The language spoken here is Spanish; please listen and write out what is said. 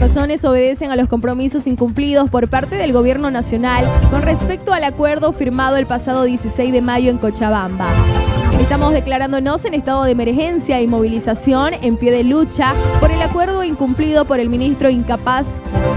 razones obedecen a los compromisos incumplidos por parte del gobierno nacional con respecto al acuerdo firmado el pasado 16 de mayo en Cochabamba. Estamos declarándonos en estado de emergencia y movilización en pie de lucha por el acuerdo incumplido por el ministro incapaz